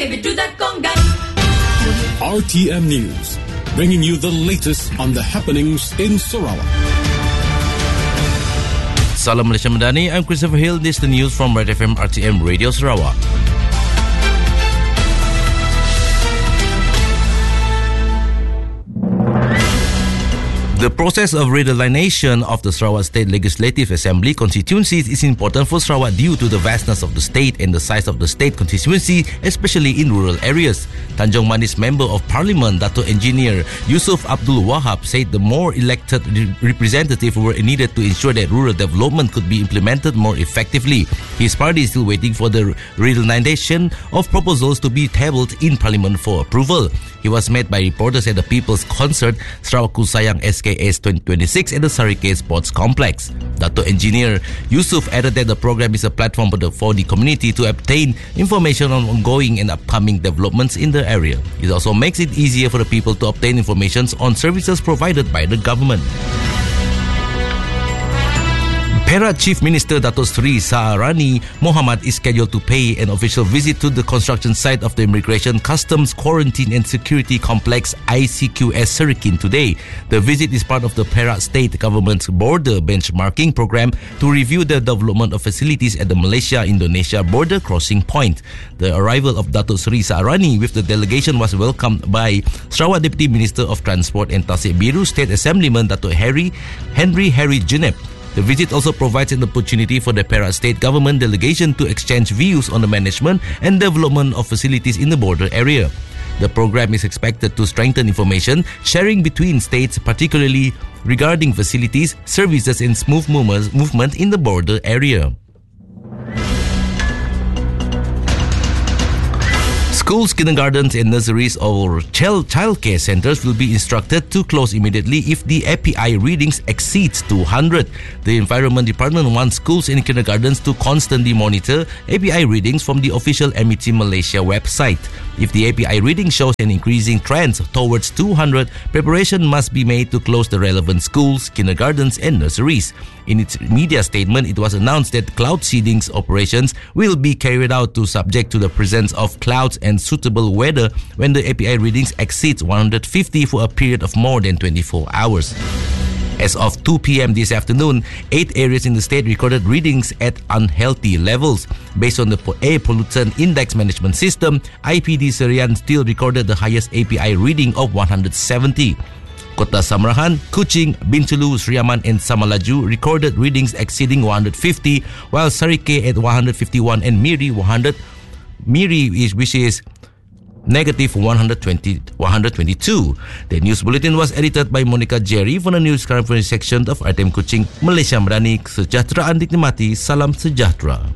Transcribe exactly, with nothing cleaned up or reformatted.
R T M News, bringing you the latest on the happenings in Sarawak. Salam Malaysia Madani, I'm Christopher Hill. This is the news from Red F M R T M Radio Sarawak. The process of redelineation of the Sarawak State Legislative Assembly constituencies is important for Sarawak due to the vastness of the state and the size of the state constituency, especially in rural areas. Tanjung Manis Member of Parliament, Dato' Engineer Yusuf Abdul Wahab, said the more elected re- representatives were needed to ensure that rural development could be implemented more effectively. His party is still waiting for the redelineation of proposals to be tabled in Parliament for approval. He was met by reporters at the People's Concert Sarawak Ku Sayang S K S twenty twenty-six at the Sarike Sports Complex. Dato' Engineer Yusuf added that the program is a platform for the, for the community to obtain information on ongoing and upcoming developments in the area. It also makes it easier for the people to obtain information on services provided by the government. Perak Chief Minister Dato' Sri Saarani Mohamad is scheduled to pay an official visit to the construction site of the Immigration, Customs, Quarantine and Security Complex I C Q S Serikin today. The visit is part of the Perak State Government's border benchmarking program to review the development of facilities at the Malaysia-Indonesia border crossing point. The arrival of Dato' Sri Saarani with the delegation was welcomed by Sarawak Deputy Minister of Transport and Tasik Biru State Assemblyman Dato' Harry Henry Harry Junep. The visit also provides an opportunity for the Perak State Government delegation to exchange views on the management and development of facilities in the border area. The program is expected to strengthen information sharing between states, particularly regarding facilities, services and smooth movement in the border area. Schools, kindergartens and nurseries or child childcare centres will be instructed to close immediately if the A P I readings exceeds two hundred. The Environment Department wants schools and kindergartens to constantly monitor A P I readings from the official M E T Malaysia website. If the A P I reading shows an increasing trend towards two hundred, preparation must be made to close the relevant schools, kindergartens and nurseries. In its media statement, it was announced that cloud seeding operations will be carried out to subject to the presence of clouds and suitable weather when the A P I readings exceeds one hundred fifty for a period of more than twenty-four hours. As of two p.m. this afternoon, eight areas in the state recorded readings at unhealthy levels. Based on the Air Pollutant Index Management System, I P D Serian still recorded the highest A P I reading of one hundred seventy. Kota Samarahan, Kuching, Bintulu, Sri Aman and Samalaju recorded readings exceeding one hundred fifty, while Sarike at one hundred fifty-one and Miri one hundred. Miri is which is negative one hundred twenty, one hundred twenty-two. The news bulletin was edited by Monica Jerry from the news conference section of R T M Kuching, Malaysia Madani. Kesejahteraan dinikmati, salam sejahtera.